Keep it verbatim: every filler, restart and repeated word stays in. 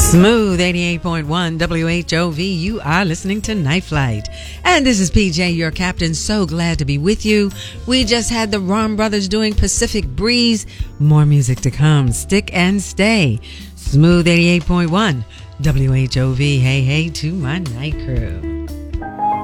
Smooth eighty-eight point one W H O V. You are listening to Night Flight. And this is P J, your captain. So glad to be with you. We just had the Ron Brothers doing Pacific Breeze. More music to come. Stick and stay. Smooth eighty-eight point one W H O V. Hey, hey to my night crew.